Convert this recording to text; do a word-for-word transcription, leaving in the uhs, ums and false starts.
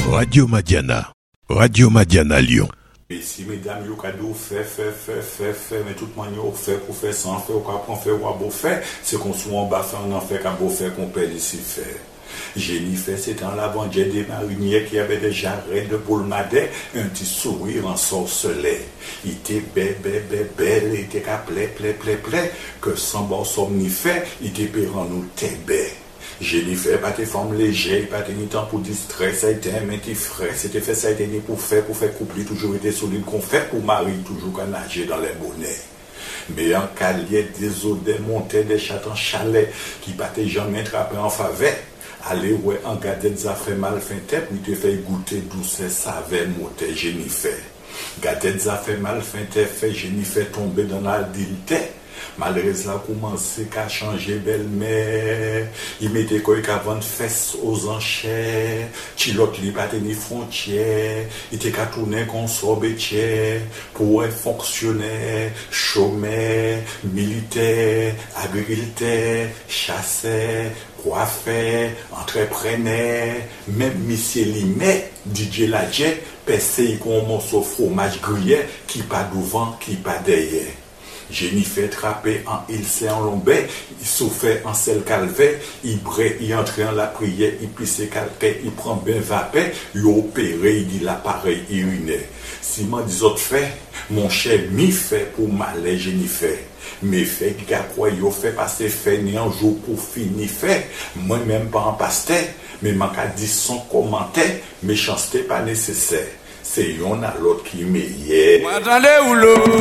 Radio Madiana. Radio Madiana Lyon. Et si mesdames, yo cadeau fait, fait, fait, fait, fait, mais tout le monde yo fait pour faire sans faire, ou qu'on fait ou à beau faire, c'est qu'on soit en bas, on en fait qu'à beau faire qu'on perd ici faire. Jennifer, c'était en l'avant-dieu des mariniers qui avaient des jarrets de boulmadais, un petit sourire ensorcelé. Il était belle, belle, belle, belle, il était qu'à plaît, plaît, plaît, plaît, que sans bon somnifère, il était pérant nous t'ébait. Jennifer, pas tes formes légères, pas tes ni temps pour distraire, ça a été un petit frais, c'était fait, ça a été ni pour faire, pour faire couple, toujours été solide qu'on fait, pour mari, toujours qu'à nager dans les bonnets. Mais en calier, des eaux, des montées, des chats en chalet, qui battaient jamais attrapés en faveur. Allez, ouais, en garder des affaires mal fin tête, puis te fait goûter douceur, savait, monter, Jennifer. Garder des affaires mal fin tête, fait Jennifer tomber dans l'adultère. Malheureusement, là, commencé qu'à changer belle-mère. Il mettait quoi qu'avant de fesses aux enchères. Chilote li pas tenir frontière. Il était qu'à tourner qu'on soit bétier. Pour être fonctionnaire, chômeur, militaire, agriculteur, chasseur, coiffeur, entrepreneur, même monsieur Limet, D J Ladjet, percé qu'on morceau fromage gruyère qui pas devant, qui pas derrière. Jennifer trappé en il en lombé, il souffrait en sel calvaire, il bré, il entrait en la prière, il pissait calcaire, il prend ben vapeur, il opéré, il dit l'appareil, il ruinait. Si moi dis autres fait, mon cher mi fait pour malais Jennifer. Mais fait qu'il a quoi il fait passer fait ni un jour pour finir fait, moi même pas en pasteur, mais man ka dit son commentaire, méchanceté pas nécessaire. C'est yon à l'autre qui meilleur.